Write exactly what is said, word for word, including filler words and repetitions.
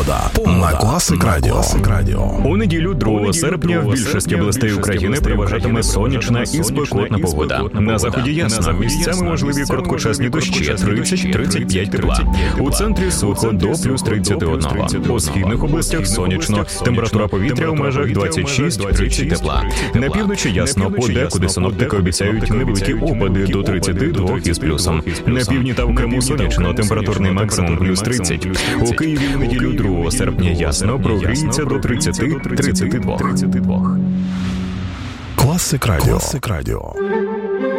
Погода на Класик Радіо. У неділю другого серпня в більшості областей України переважатиме сонячна і спекотна погода. На заході ясно, місцями можливі короткочасні дощі тридцять - тридцять п'ять тепла. У центрі сухо до плюс тридцять один. У східних областях сонячно, температура повітря у межах двадцять шість - тридцять тепла. На півночі ясно, подекуди синоптики обіцяють невеликі опади до тридцяти двох із плюсом. На півдні та в Криму сонячно, температурний максимум плюс тридцять. У Києві в неділю другого серпня ясно, прогріється до тридцяти - тридцяти двох. Класик Радіо.